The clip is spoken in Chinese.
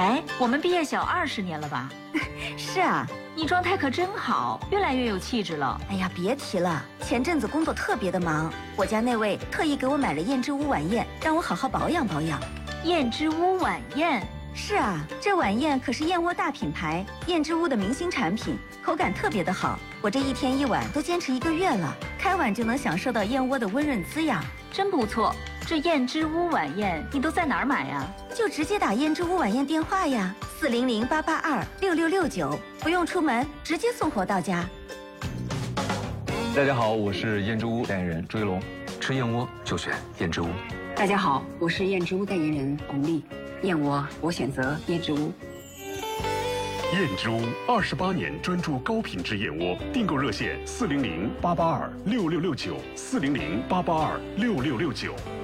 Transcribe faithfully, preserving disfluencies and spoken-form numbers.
哎，我们毕业小二十年了吧？ 是啊， 你状态可真好，越来越有气质了。 哎呀，别提了，前阵子工作特别的忙，我家那位特意给我买了燕之屋晚宴，让我好好保养保养。 燕之屋晚宴？ 是啊，这晚宴可是燕窝大品牌燕之屋的明星产品，口感特别的好。我这一天一碗都坚持一个月了，开碗就能享受到燕窝的温润滋养， 真不错。这燕之屋晚宴你都在哪儿买呀？ 就直接打燕之屋晚宴电话呀，四零零八八二六六六九，不用出门，直接送货到家。 大家好，我是燕之屋代言人朱一龙，吃燕窝就选燕之屋。 大家好，我是燕之屋代言人巩俐，燕窝我选择燕之屋。 燕之屋二十八年专注高品质燕窝，订购热线四零零八八二六六六九四零零八八二六六六九。